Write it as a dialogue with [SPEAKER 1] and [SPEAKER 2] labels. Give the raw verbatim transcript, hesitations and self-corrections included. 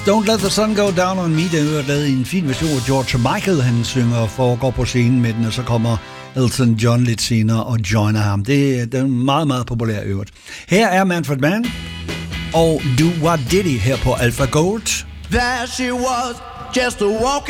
[SPEAKER 1] Don't Let the Sun Go Down on Me, den er lavet i en fin version af George Michael. Han synger og foregår på scenen med den, og så kommer Elton John lidt senere og joiner ham. Det, det er meget, meget populær øvrigt. Her er Manfred Mann og Do What Diddy her på Alpha Gold.
[SPEAKER 2] There she was, just a walking